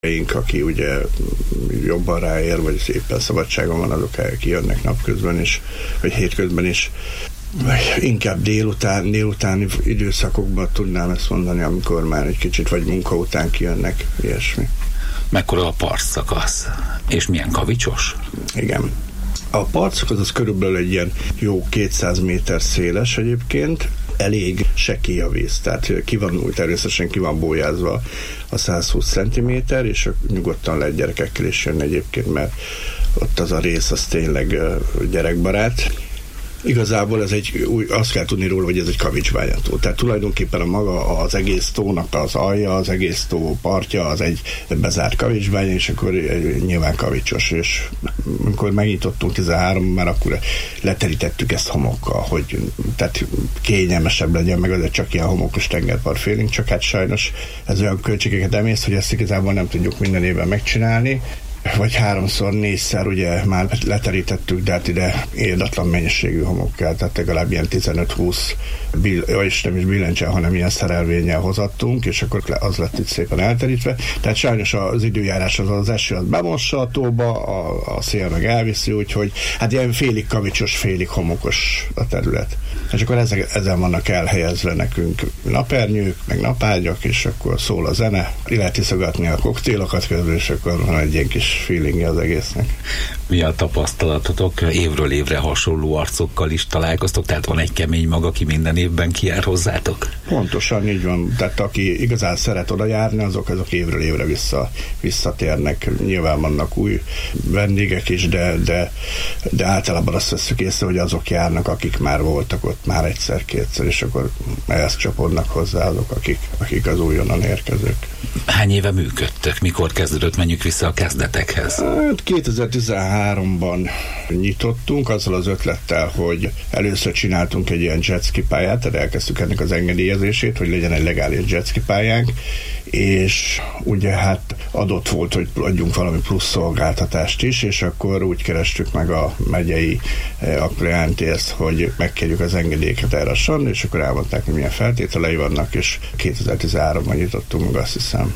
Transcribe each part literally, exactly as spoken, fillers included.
Aki ugye jobban ráér, vagy éppen szabadságon van, azok kijönnek napközben is, vagy hétközben is. Inkább délután, délutáni időszakokban tudnám ezt mondani, amikor már egy kicsit vagy munka után kijönnek, ilyesmi. Mekkora a partszakasz? És milyen kavicsos? Igen. A partszakasz az körülbelül egy ilyen jó kétszáz méter széles egyébként, elég sekély a víz, tehát ki van, természetesen ki van bójázva a százhúsz centiméter, és nyugodtan lehet gyerekekkel is jönni egyébként, mert ott az a rész az tényleg gyerekbarát. Igazából ez egy, úgy, azt kell tudni róla, hogy ez egy kavicsbányató. Tehát tulajdonképpen a maga az egész tónak az alja, az egész tó partja, az egy bezárt kavicsbánya, és akkor nyilván kavicsos, és amikor megnyitottunk tizenhárom, már akkor leterítettük ezt homokkal, hogy tehát kényelmesebb legyen, meg azért csak ilyen homokos tengerpart félünk, csak hát sajnos ez olyan költségeket emész, hogy ezt igazából nem tudjuk minden évben megcsinálni, vagy háromszor, négyszer ugye már leterítettük, de hát ide érdatlan mennyiségű homok kell, tehát legalább ilyen tizenöt-húsz, vagyis nem is billencsel, hanem ilyen szerelvénnyel hozattunk, és akkor az lett itt szépen elterítve. Tehát sajnos az időjárás az, az eső az bemossa a tóba, a, a szél meg elviszi, úgyhogy hát ilyen félig kavicsos, félig homokos a terület. És akkor ezek, ezen vannak elhelyezve nekünk napernyők, meg napágyak, és akkor szól a zene, lehet iszogatni a koktélokat közül, és akkor van egy ilyen kis feelingje az egésznek. Mi a tapasztalatotok? Évről évre hasonló arcokkal is találkoztok, tehát van egy kemény mag, aki minden évben kijár hozzátok? Pontosan így van, tehát aki igazán szeret oda járni, azok, azok évről évre vissza, visszatérnek. Nyilván vannak új vendégek is, de, de, de általában azt veszük észre, hogy azok járnak, akik már voltak ott már egyszer-kétszer, és akkor ehhez csapodnak hozzá azok, akik, akik az újonnan érkezők. Hány éve működtök? Mikor kezdődött? Menjünk vissza a kezdetekhez. Hát kétezer-tizenháromban nyitottunk azzal az ötlettel, hogy először csináltunk egy ilyen jetski pályát, tehát elkezdtük ennek az engedélyezését, hogy legyen egy legális jetski pályánk, és ugye hát adott volt, hogy adjunk valami plusz szolgáltatást is, és akkor úgy kerestük meg a megyei aklientért, hogy megkérjük az engedélyeket erre a strandra, és akkor elmondták, hogy milyen feltételei vannak, és kétezer-tizenháromban nyitottunk meg, azt hiszem.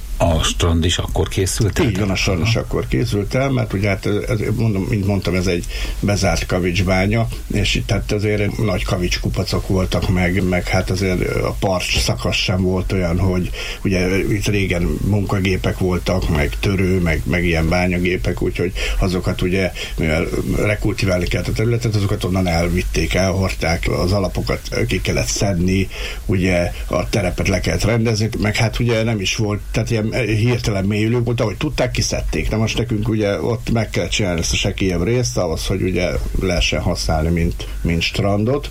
A strand is akkor készült el? Így van, a strand is akkor készült el, mert ugye hát, ez, mondom, mint mondtam, ez egy bezárt kavicsbánya, és itt hát azért nagy kavicskupacok voltak meg, meg hát azért a part szakasz sem volt olyan, hogy ugye itt régen munkagépek voltak, meg törő, meg, meg ilyen bányagépek, úgyhogy azokat ugye, mivel rekultiválni kellett a területet, azokat onnan elvitték, elhordták, az alapokat ki kellett szedni, ugye a terepet le kellett rendezni, meg hát ugye nem is volt, tehát ilyen hirtelen mélyülők volt, ahogy tudták, kiszedték. Na most nekünk ugye ott meg kell csinálni ezt a sekélyebb részt, ahhoz, hogy ugye lehessen használni, mint, mint strandot,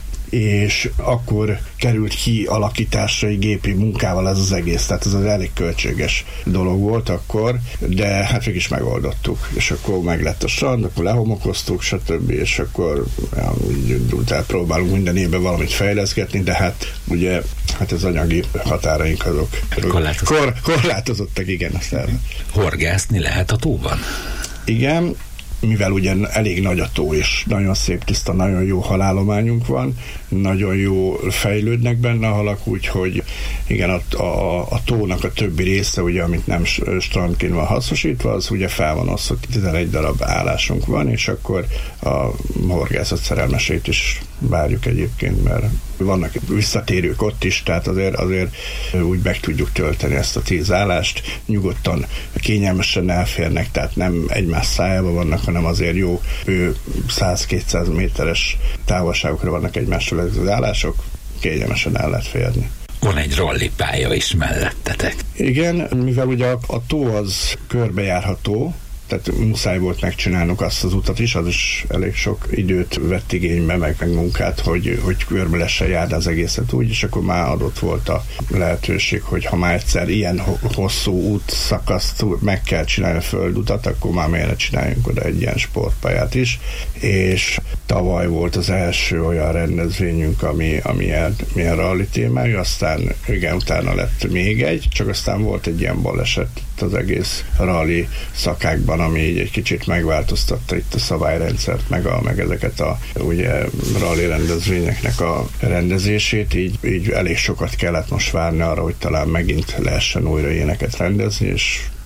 és akkor került ki alakításra egy gépi munkával ez az egész, tehát ez az elég költséges dolog volt akkor, de hát végig is megoldottuk, és akkor meg lett a strand, akkor lehomokoztuk, stb., és akkor ja, tehát próbálunk minden évben valamit fejleszgetni, de hát ugye hát az anyagi határaink azok korlátozottak, kor, korlátozottak igen. Aztán. Horgászni lehet a tóban? Igen, mivel ugye elég nagy a tó, és nagyon szép, tiszta, nagyon jó halálományunk van, nagyon jó fejlődnek benne a halak, úgyhogy igen, a, a, a tónak a többi része, ugye, amit nem strandként van hasznosítva, az ugye fel van osztva, tizenegy darab állásunk van, és akkor a horgászat szerelmesét is várjuk egyébként, mert vannak visszatérők ott is, tehát azért, azért úgy meg tudjuk tölteni ezt a tíz állást, nyugodtan, kényelmesen elférnek, tehát nem egymás szájában vannak, hanem azért jó száz-kétszáz méteres távolságokra vannak egymástól az állások, kényelmesen el lehet férni. Van egy rallipálya is mellettetek. Igen, mivel ugye a, a tó az körbejárható, tehát muszáj volt megcsinálnunk azt az utat is, az is elég sok időt vett igénybe, meg, meg munkát, hogy, hogy körbe lessen járni az egészet úgy, és akkor már adott volt a lehetőség, hogy ha már egyszer ilyen hosszú útszakaszt meg kell csinálni a földutat, akkor már miért ne csináljunk oda egy ilyen sportpályát is, és tavaly volt az első olyan rendezvényünk, ami, ami ilyen, ilyen rally témájú, aztán igen, utána lett még egy, csak aztán volt egy ilyen baleset az egész rally szakákban, ami így egy kicsit megváltoztatta itt a szabályrendszert, meg, a, meg ezeket a ugye rally rendezvényeknek a rendezését, így, így elég sokat kellett most várni arra, hogy talán megint lehessen újra ilyeneket rendezni, és